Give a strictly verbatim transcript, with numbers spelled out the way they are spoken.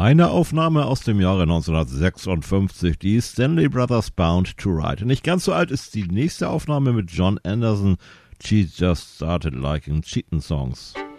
Eine Aufnahme aus dem Jahre neunzehnhundertsechsundfünfzig, die Stanley Brothers Bound to Ride. Nicht ganz so alt ist die nächste Aufnahme mit John Anderson, She Just Started Liking Cheatin' Songs.